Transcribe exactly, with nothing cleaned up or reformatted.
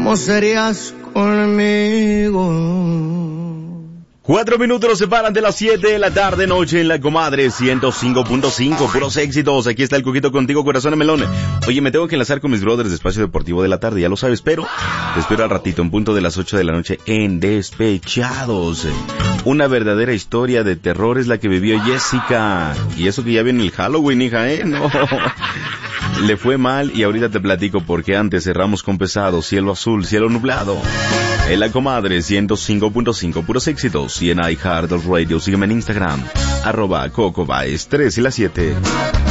¿cómo serías conmigo? Cuatro minutos nos separan de las siete de la tarde, noche en La Comadre, ciento cinco punto cinco, puros éxitos. Aquí está el Coquito contigo, corazón de melón. Oye, me tengo que enlazar con mis brothers de Espacio Deportivo de la Tarde, ya lo sabes, pero te espero al ratito, en punto de las ocho de la noche, en Despechados. Una verdadera historia de terror es la que vivió Jessica. Y eso que ya viene el Halloween, hija, ¿eh? No. Le fue mal y ahorita te platico porque antes cerramos con Pesado, Cielo Azul, Cielo Nublado. En La Comadre, ciento cinco punto cinco, puros éxitos. Y en iHeart Radio, sígueme en Instagram, arroba Coco Baez tres y las siete.